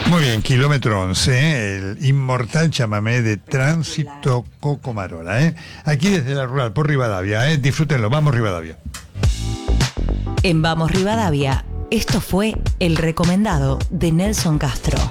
Muy bien, kilómetro 11, el inmortal chamamé de Tránsito Cocomarola, aquí desde la rural, por Rivadavia, disfrútenlo, vamos Rivadavia. En Vamos Rivadavia, esto fue el recomendado de Nelson Castro.